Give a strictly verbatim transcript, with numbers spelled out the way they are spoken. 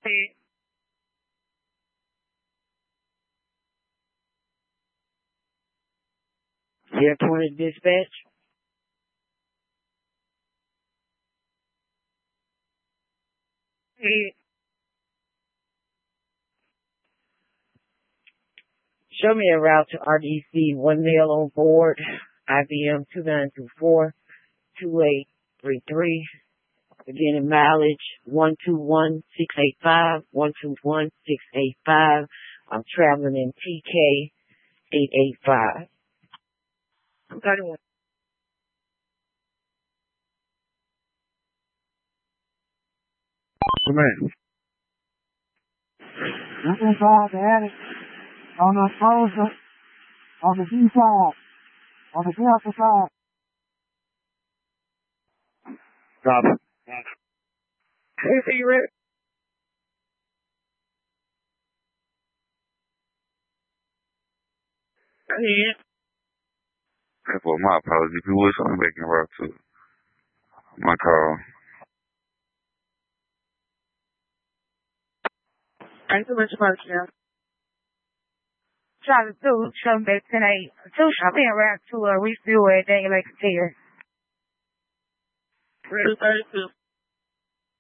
Sierra twenty dispatch. Show me a route to R D C. One male on board. I B M two nine two four two eight three three. Beginning mileage one two one six eight five. one two one six eight five. I'm traveling in T K eight eight five. I'm thirty-one. Come in. Nothing inside the attic. On the frozen. On the D side. On the Delta side. Copy. Hey, you ready? Yeah. Well, my apologies. If you wish, I'm making a route to my call. Thanks so much for watching. Trying to do something back tonight. Two shopping around to a refuel at Daniel Lake Tier. Ready, thirty-two.